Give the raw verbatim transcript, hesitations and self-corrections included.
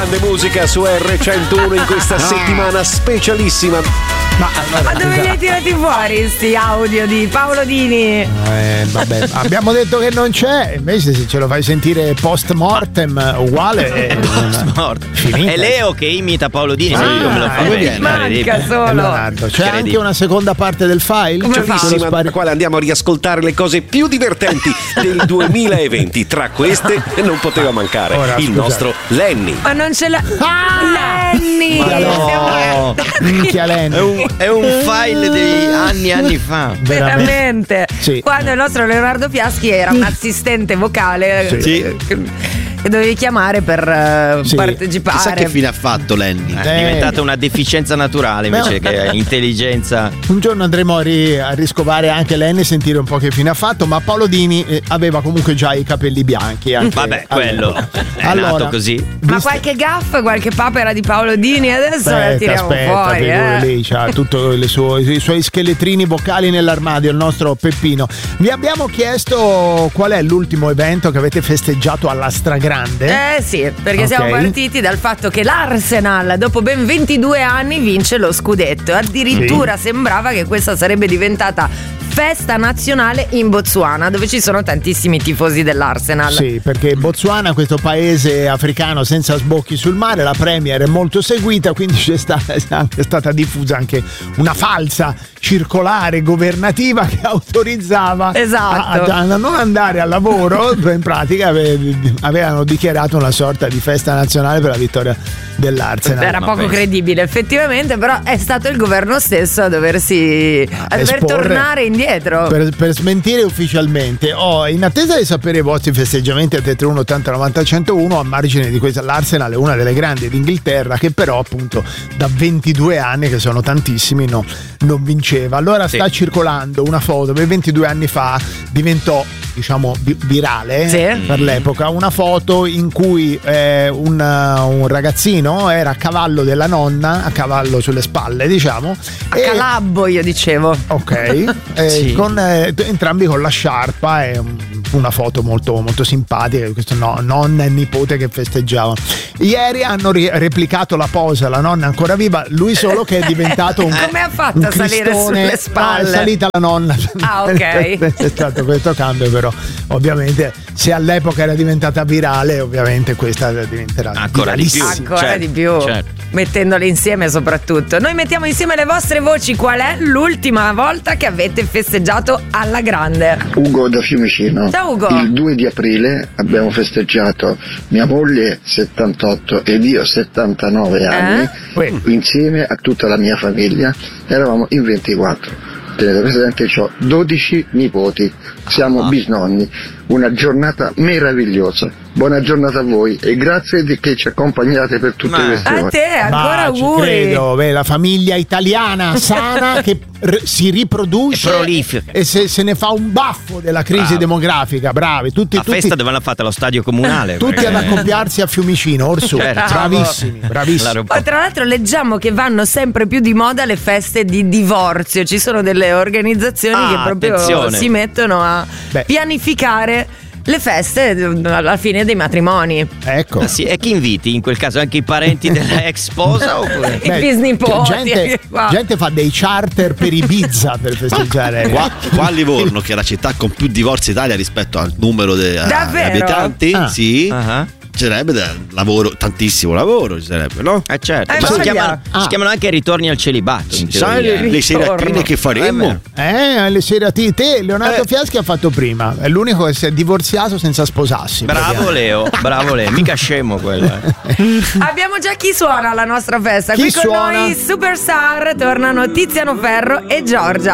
Grande musica su erre centouno in questa settimana specialissima. Ma, allora, Ma dove li hai tirati fuori sti audio di Paolo Dini? Eh, vabbè, abbiamo detto che non c'è, invece se ce lo fai sentire post mortem uguale è È Leo che imita Paolo Dini, se io me lo fa bene. Manca solo. Leonardo, c'è anche una seconda parte del file Bellissima, nella quale andiamo a riascoltare le cose più divertenti del duemilaventi. Tra queste non poteva mancare Ora, il scusate. nostro Lenny. Ma non ce l'ha. Ah! Lenny! Ma no. Minchia Lenny. È un, è un file di anni e anni fa. Veramente. Sì. Quando il nostro Leonardo Fiaschi era un assistente vocale Sì. che, che dovevi chiamare per uh, Sì. partecipare. Chissà che fine ha fatto Lenny. È diventata una deficienza naturale invece che intelligenza. Un giorno andremo a, ri- a riscovare anche Lenny e sentire un po' che fine ha fatto, ma Paolo Dini eh, aveva comunque già i capelli bianchi. Anche Vabbè, quello è allora, nato così. Ma qualche gaff, qualche papera di Paolo Dini adesso la Aspetta, tiriamo aspetta, fuori. che Eh. lui lì c'ha tutti i suoi scheletrini vocali nell'armadio, il nostro Peppino. Vi abbiamo chiesto qual è l'ultimo evento che avete festeggiato alla stragrande. Eh sì, perché Ok. siamo partiti dal fatto che l'Arsenal dopo ben ventidue anni vince lo scudetto. Addirittura sembrava che questa sarebbe diventata festa nazionale in Botswana, dove ci sono tantissimi tifosi dell'Arsenal. Sì, perché Botswana, questo paese africano senza sbocchi sul mare, la Premier è molto seguita, quindi c'è stata, è stata diffusa anche una falsa circolare governativa che autorizzava Esatto. a, a non andare al lavoro. In pratica ave- avevano dichiarato una sorta di festa nazionale per la vittoria dell'Arsenal. Era poco credibile effettivamente, però è stato il governo stesso a doversi a dover esporre. tornare indietro. Per, per smentire ufficialmente, oh, in attesa di sapere i vostri festeggiamenti a tre tre uno ottanta novanta centouno, a margine di questa, l'Arsenal è una delle grandi d'Inghilterra che però appunto da ventidue anni, che sono tantissimi, no, non vinceva. Allora Sì. sta circolando una foto che ventidue anni fa diventò, diciamo, vi- virale Sì. per l'epoca, una foto in cui eh, un, un ragazzino era a cavallo della nonna, a cavallo sulle spalle, diciamo, A e- Calabbo io dicevo. ok, eh, Sì. con, eh, entrambi con la sciarpa, è un- una foto molto, molto simpatica di questo no, nonna e nipote che festeggiavano. Ieri hanno ri- replicato la posa, la nonna è ancora viva, lui solo che è diventato un Come ha fatto un a salire cristone. sulle spalle? No, è salita la nonna. Ah, ok. È stato questo cambio, però ovviamente se all'epoca era diventata virale, ovviamente questa diventerà Ancora di più. viralissima. Ancora Certo, di più, certo. mettendole insieme soprattutto. Noi mettiamo insieme le vostre voci. Qual è l'ultima volta che avete festeggiato alla grande? Ugo da Fiumicino. Ciao Ugo. Il due di aprile abbiamo festeggiato mia moglie settantotto ed io settantanove anni Eh? insieme a tutta la mia famiglia. Eravamo in ventiquattro. Tenete presente, ho dodici nipoti, siamo bisnonni. Una giornata meravigliosa. Buona giornata a voi e grazie di che ci accompagnate per tutte Ma- queste A ore. te, ancora Ma ci auguri. credo, beh, la famiglia italiana sana che r- si riproduce E prolifica. e se, se ne fa un baffo della crisi Bravo. demografica. Bravi, tutti, La tutti, festa dove l'hanno fatta allo stadio comunale. tutti perché- ad accoppiarsi a Fiumicino, orsù. Certo. Bravissimi, bravissimi. L'aeroporto. Poi tra l'altro leggiamo che vanno sempre più di moda le feste di divorzio. Ci sono delle organizzazioni Ah, che proprio attenzione. si mettono a Beh. pianificare le feste alla fine dei matrimoni. Ecco. Ah, sì, e chi inviti? In quel caso anche i parenti della ex sposa oppure? I bisnipoti, gente, anche qua. gente fa dei charter per Ibiza per festeggiare. Qua, qua a Livorno, che è la città con più divorzi in Italia rispetto al numero di Davvero? abitanti, Ah. sì, Ah. ci sarebbe del lavoro, tantissimo lavoro ci sarebbe, no? Eh certo, Eh, ma si voglia. chiamano, Ah. si chiamano anche ritorni al celibato. in Sai teoria. le, le seratine Ritorno. che faremmo? Eh, le serate te, Leonardo Eh. Fiaschi ha fatto prima. È l'unico che si è divorziato senza sposarsi. Bravo Leo, bravo Leo, mica scemo quello. eh. Abbiamo già chi suona alla nostra festa. Chi Qui con suona? noi Superstar tornano Tiziano Ferro e Giorgia.